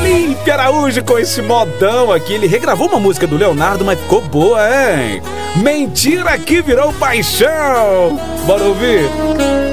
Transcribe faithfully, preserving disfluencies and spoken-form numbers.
Felipe Araújo com esse modão aqui. Ele regravou uma música do Leonardo, mas ficou boa, hein? Mentira que virou paixão. Bora ouvir?